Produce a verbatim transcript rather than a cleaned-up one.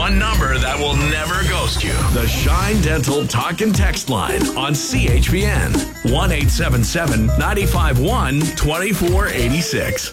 one number that will never ghost you. The Shine Dental Talk and Text Line on C H P N. one eight seven seven, nine five one, two four eight six.